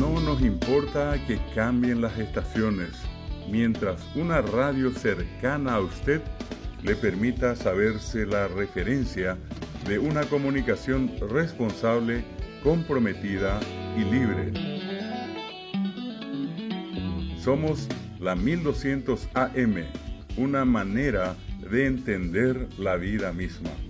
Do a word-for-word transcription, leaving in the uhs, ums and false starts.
No nos importa que cambien las estaciones, mientras una radio cercana a usted le permita saberse la referencia de una comunicación responsable, comprometida y libre. Somos la mil doscientos A M, una manera de entender la vida misma.